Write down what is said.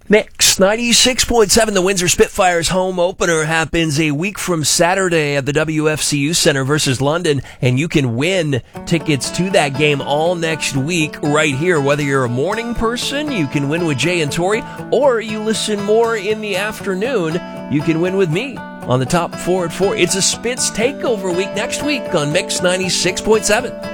Mix 96.7, the Windsor Spitfires home opener happens a week from Saturday at the WFCU Center versus London, and you can win tickets to that game all next week right here. Whether you're a morning person, you can win with Jay and Tori, or you listen more in the afternoon, you can win with me on the top 4 at 4. It's a Spitz takeover week next week on Mix 96.7.